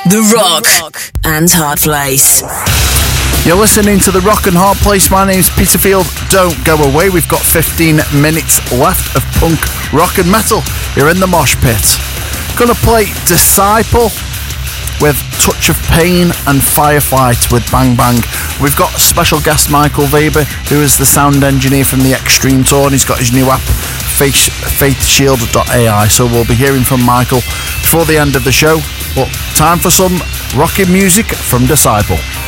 The Rock and Hard Place. You're listening to The Rock and Hard Place. My name's Peter Field. Don't go away. We've got 15 minutes left of punk, rock and metal. You're in the mosh pit. Gonna play Disciple with Touch of Pain and Firefight with Bang Bang. We've got special guest Michael Weber, who is the sound engineer from the Extreme Tour, and he's got his new app, faithshield.ai. So we'll be hearing from Michael before the end of the show. But time for some rocking music from Disciple.